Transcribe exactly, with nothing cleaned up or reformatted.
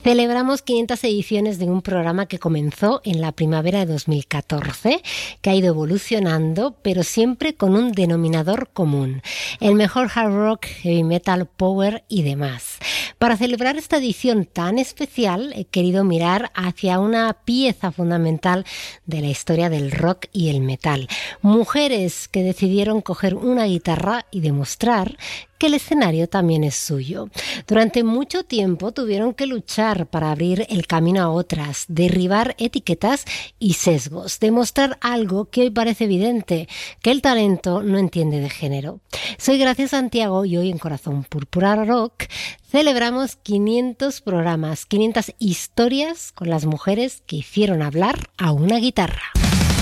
Celebramos quinientas ediciones de un programa que comenzó en la primavera de dos mil catorce, que ha ido evolucionando, pero siempre con un denominador común: el mejor hard rock, heavy metal, power y demás. Para celebrar esta edición tan especial, he querido mirar hacia una pieza fundamental de la historia del rock y el metal. Mujeres que decidieron coger una guitarra y demostrar que el escenario también es suyo. Durante mucho tiempo tuvieron que luchar para abrir el camino a otras, derribar etiquetas y sesgos, demostrar algo que hoy parece evidente, que el talento no entiende de género. Soy Gracia Santiago y hoy en Corazón Púrpura Rock celebramos quinientos programas, quinientas historias con las mujeres que hicieron hablar a una guitarra.